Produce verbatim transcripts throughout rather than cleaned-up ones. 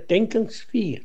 herdenkingsvier.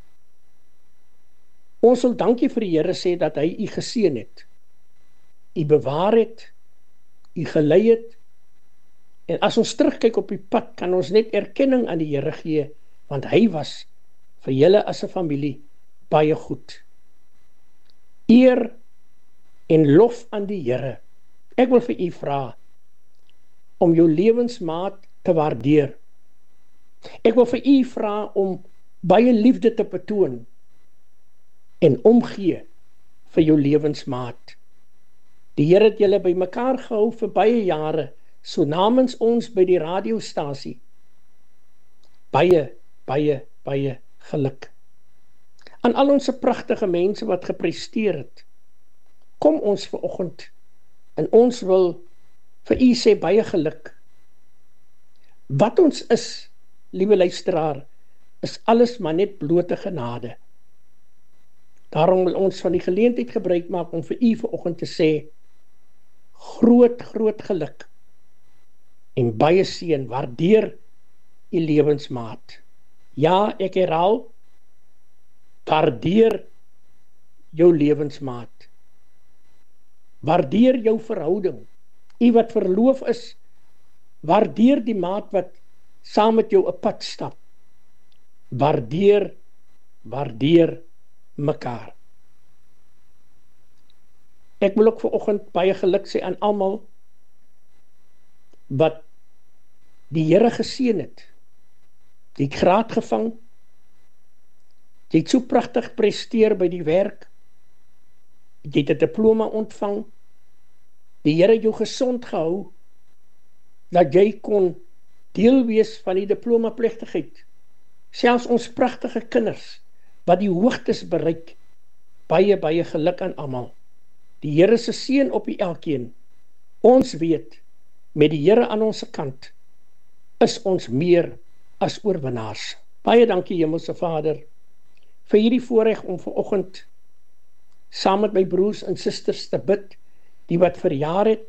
Ons wil dankie vir die Here sê dat hy u geseën het, u bewaar het, u gelei het, en as ons terugkyk op die pad, kan ons net erkenning aan die Here gee, want hy was vir julle as 'n familie baie goed. Eer en lof aan die Here. Ek wil vir u vra om jou lewensmaat te waardeer. Ek wil vir u vra om baie liefde te betoon en omgee vir jou lewensmaat. Die Here het julle by mekaar gehou vir baie jare, so namens ons by die radiostasie. Baie, baie, baie geluk. Aan al ons pragtige mense wat gepresteer het, kom ons vanoggend en ons wil vir u sê baie geluk. Wat ons is, liewe luisteraar, is alles maar net blote genade. Daarom wil ons van die geleentheid gebruik maak om vir u vanoggend te sê, groot, groot geluk en baie seën, waardeer u lewensmaat. Ja, ek herhaal, waardeer jou lewensmaat. Waardeer jou verhouding. U wat verloof is, waardeer die maat wat saam met jou 'n pad stap. Waardeer, waardeer mekaar. Ek wil ook vanoggend baie geluk sê aan almal wat die Here geseën het. Die het graad gevang, jy het so pragtig presteer by die werk, jy het 'n diploma ontvang, die Here het jou gesond gehou, dat jy kon deel wees van die diploma-plegtigheid. Selfs ons pragtige kinders, wat die hoogtes bereik, baie, baie geluk aan almal. Die Here se seën op u elkeen. Ons weet, met die Here aan ons kant, is ons meer as oorwinnaars. Baie dankie, Hemelse Vader, vir hierdie voorreg om vanoggend saam met my broers en susters te bid, die wat verjaar het,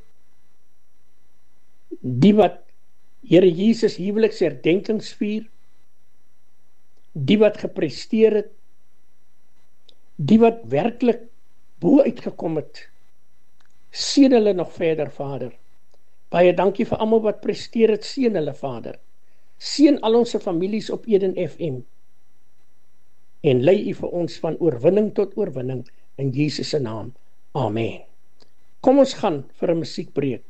die wat Here Jesus huweliksherdenkingsvier, die wat gepresteer het, die wat werklik bo uitgekom het, seën hulle nog verder, Vader. Baie dankie vir almal wat presteer het, seën hulle, Vader. Seën al ons families op Eden F M, en lei u vir ons van oorwinning tot oorwinning, in Jesus se naam. Amen. Kom ons gaan vir 'n musiekbreek.